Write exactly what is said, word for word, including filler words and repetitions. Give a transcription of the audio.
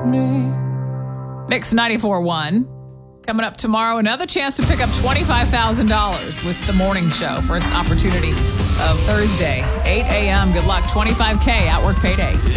me. Mix ninety-four point one. Coming up tomorrow, another chance to pick up twenty-five thousand dollars with the morning show. First opportunity of Thursday, eight a.m. Good luck, twenty-five K, Outwork Payday.